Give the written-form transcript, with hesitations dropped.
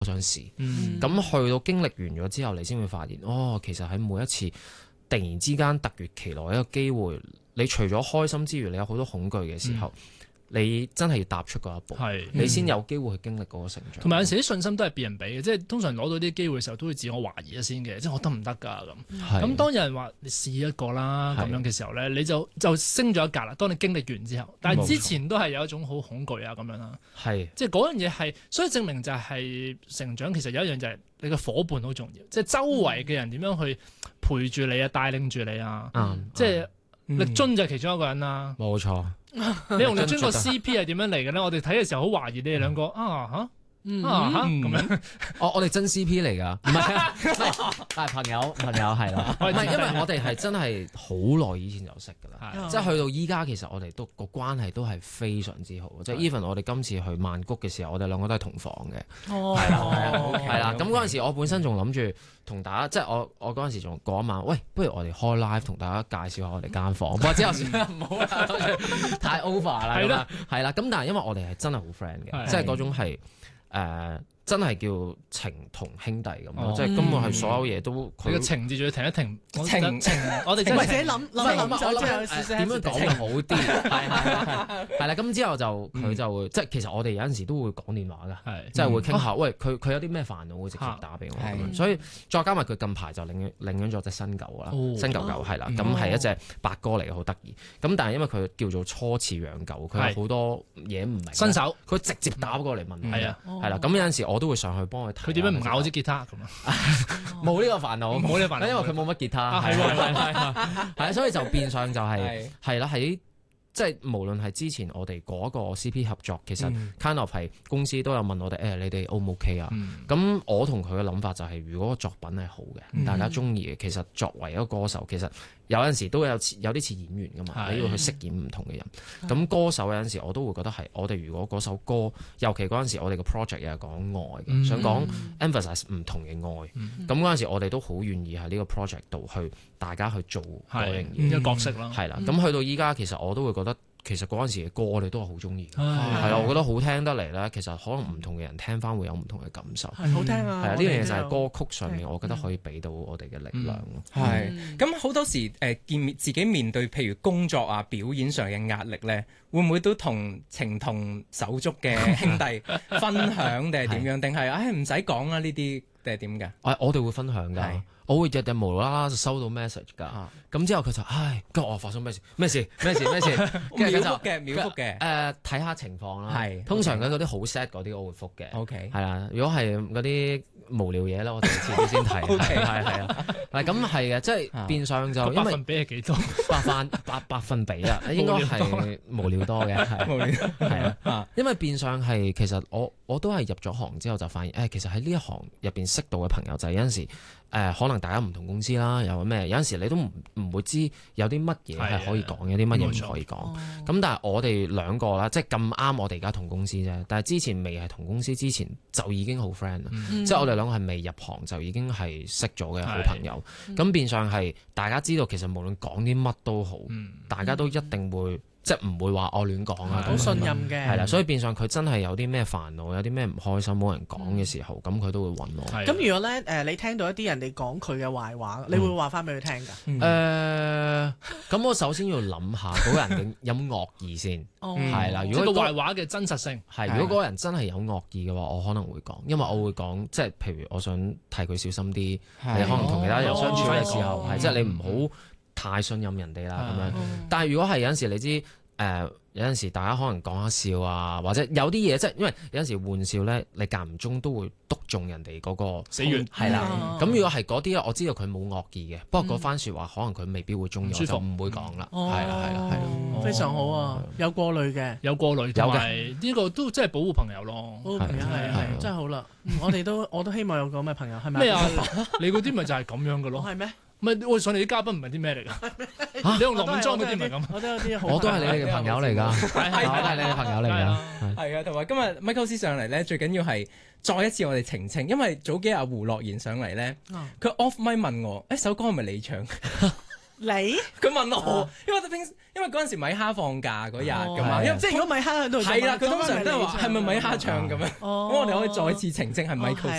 想試。咁去到經歷完咗之後，你先會發現，其實喺每一次突然之間突如其來一個機會，你除咗開心之餘，你有好多恐懼嘅時候。你真係要踏出嗰一步，你先有機會去經歷嗰個成長。 同埋有時啲信心都係別人俾嘅，即係通常攞到啲機會嘅時候都會自我懷疑咗先嘅，即係我得唔得㗎咁。咁當有人話你試一個啦咁樣嘅時候咧，你就升咗一格啦。當你經歷完之後，但係之前都係有一種好恐懼啊咁樣啦。即係嗰樣嘢係，所以證明就係成長其實有一樣就係你嘅夥伴好重要，即係周圍嘅人點樣去陪住你啊，帶領住你啊。即係力尊就係其中一個人啦。 冇錯。 你同力尊個 CP 係點樣嚟嘅咧？我哋睇嘅時候好懷疑你哋兩個咁樣。 我哋真 CP 嚟㗎，唔係，但係朋友係啦，唔係因為我哋係真係好耐以前就識㗎啦，即係去到依家其實我哋都個關係都係非常之好，即係 even 我哋今次去曼谷嘅時候，我哋兩個都係同房嘅，係啦，咁嗰陣時我本身仲諗住同大家，即係我嗰陣時仲嗰晚，喂，不如我哋開 live 同大家介紹下我哋間房，或者唔好啦，太 over 啦，係啦，咁但係因為我哋係真係好 friend 嘅，即係嗰種係。真係叫情同兄弟咁咯，即係根本係所有嘢都佢個情字仲要停一停， 情， 我哋真係諗點樣講就好啲，係啦，咁之後就佢就會即係其實我哋有陣時都會講電話㗎，即係會傾下，喂佢有啲咩煩惱會直接打俾我咁樣，所以再加埋佢近排就領養咗隻新狗啦，新狗係啦，咁係一隻白哥嚟嘅，好得意，咁但係因為佢叫做初次養狗，佢有好多嘢唔明， 新手佢直接打過嚟問，係啦，咁有陣時我都會上去幫佢睇。 佢點解唔咬支吉他咁啊？ 冇呢個煩惱，冇呢個煩惱，因為佢冇乜吉他。係所以就變相就係啦，喺即係無論係之前我哋嗰個 CP 合作，其實 kind of 係公司都有問我哋你哋 O 唔 OK 啊？咁我同佢嘅諗法就係，如果個作品係好嘅，大家中意嘅，其實作為一個歌手，其實有陣時都有啲似演員噶嘛，你要去飾演唔同嘅人。咁歌手有陣時我都會覺得係，我哋如果嗰首歌，尤其嗰陣時我哋個 project 又係講愛嘅，想講 emphasize 唔同嘅愛。咁嗰陣時我哋都好願意喺呢個 project 度去大家去做嗰樣嘢， 一個角色啦。 係啦，咁去到依家其實我都會覺得。其實嗰陣時嘅歌我哋都係好中意，係啊，我覺得好聽得嚟咧。其實可能唔同嘅人聽翻會有唔同嘅感受， 係好聽啊！ 係啊，呢樣嘢就係歌曲上面，我覺得可以俾到我哋嘅力量咯。 係咁好多時自己面對譬如工作啊、表演上嘅壓力咧，會唔會都同情同手足嘅兄弟分享定係點樣？定係唔使講啦呢啲定係點㗎？ 我哋會分享㗎。我會日日無啦啦就收到 message 㗎，咁之後佢就跟住我發生咩事？秒覆嘅，睇下情況啦。通常嗰啲好 sad 嗰啲我會覆嘅。OK，係啦，如果係嗰啲無聊嘢啦，我哋遲啲先睇。係啊，咁係嘅，即係變相就因為百分比係幾多？ 百分比啊，應該係無聊多嘅，係啊，因為變相係其實我都係入咗行之後就發現，其實喺呢一行入邊識到嘅朋友就係有陣時可能大家唔同公司啦，有陣時你都唔會知有啲乜嘢係可以講，有啲乜嘢唔可以講。咁但係我哋兩個啦，即係咁啱我哋而家同公司啫。但係之前未係同公司之前就已經好 friend 啦，即係我哋兩個係未入行就已經係識咗嘅好朋友。咁變相係大家知道其實無論講啲乜都好，大家都一定會。即係唔會話我亂講啊， 好信任嘅係啦，所以變相佢真係有啲咩煩惱，有啲咩唔開心，冇人講嘅時候，咁佢都會揾我。 咁如果咧你聽到一啲人哋講佢嘅壞話，你會話翻俾佢聽㗎？ 咁我首先要諗下嗰個人有冇惡意先，係啦。如果個壞話嘅真實性係，如果嗰個人真係有惡意嘅話，我可能會講，因為我會講，即係譬如我想提佢小心啲，你可能同其他人相處嘅時候，係即係你唔好太信任人哋啦咁樣。但係如果係有陣時你知有陣時大家可能講下笑啊，或者有啲嘢即係因為有陣時玩笑咧，你間唔中都會篤中人哋嗰個死穴係啦。咁如果係嗰啲咧，我知道佢冇惡意嘅，不過嗰番説話可能佢未必會中意，我就唔會講啦。係啦， 非常好啊！有過濾嘅， 有過濾，有嘅呢個都真係保護朋友咯。 保護朋友係真係好啦。我都希望有個咩朋友係咪？ 咩啊？你嗰啲咪就係咁樣嘅咯？ 係咩？ 唔係我上嚟啲嘉賓唔係啲咩嚟㗎？你用羅敏莊嗰啲唔係咁。 我都係你哋嘅朋友嚟㗎，我都係你哋朋友嚟㗎。 係啊，同埋今日 Michael 師上嚟咧，最緊要係再一次我哋澄清，因為早幾日胡樂賢上嚟咧，佢 off mic 問我，首歌係咪你唱？ 你佢問我，因為嗰陣時米哈放假嗰日咁啊，因為即係如果米哈喺度， 係啦，佢通常都係話係咪米哈唱咁樣？咁我哋可以再次澄清係 Michael